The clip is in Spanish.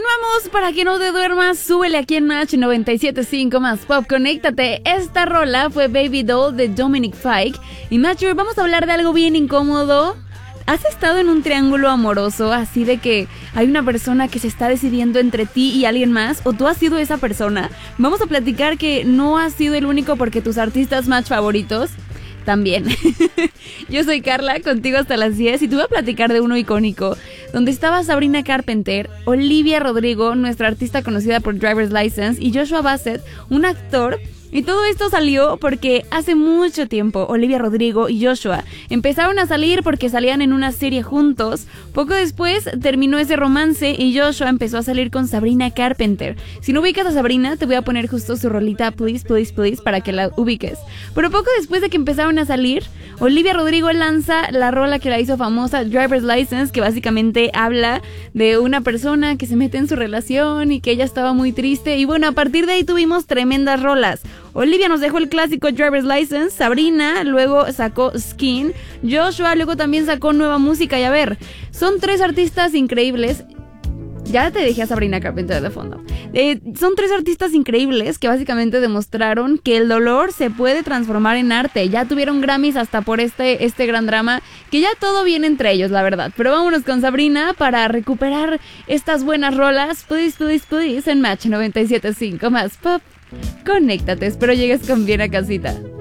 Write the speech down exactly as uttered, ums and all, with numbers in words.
Continuamos, para que no te duermas, súbele aquí en Match noventa y siete punto cinco más Pop, conéctate. Esta rola fue Baby Doll de Dominic Fike. Y Match, vamos a hablar de algo bien incómodo. ¿Has estado en un triángulo amoroso así de que hay una persona que se está decidiendo entre ti y alguien más? ¿O tú has sido esa persona? Vamos a platicar que no has sido el único porque tus artistas Match favoritos también. Yo soy Carla, contigo hasta las diez, y te voy a platicar de uno icónico, donde estaba Sabrina Carpenter, Olivia Rodrigo, nuestra artista conocida por Driver's License, y Joshua Bassett, un actor. Y todo esto salió porque hace mucho tiempo Olivia Rodrigo y Joshua empezaron a salir porque salían en una serie juntos. Poco después terminó ese romance y Joshua empezó a salir con Sabrina Carpenter. Si no ubicas a Sabrina, te voy a poner justo su rolita Please, Please, Please para que la ubiques. Pero poco después de que empezaron a salir, Olivia Rodrigo lanza la rola que la hizo famosa, Driver's License, que básicamente habla de una persona que se mete en su relación y que ella estaba muy triste. Y bueno, a partir de ahí tuvimos tremendas rolas. Olivia nos dejó el clásico Driver's License, Sabrina luego sacó Skin, Joshua luego también sacó nueva música. Y a ver, son tres artistas increíbles. Ya te dejé a Sabrina Carpenter de fondo. Eh, son tres artistas increíbles que básicamente demostraron que el dolor se puede transformar en arte. Ya tuvieron Grammys hasta por este, este gran drama, que ya todo viene entre ellos, la verdad. Pero vámonos con Sabrina para recuperar estas buenas rolas. Please, please, please, en Match noventa y siete punto cinco más Pop. Conéctate, espero llegues con bien a casita.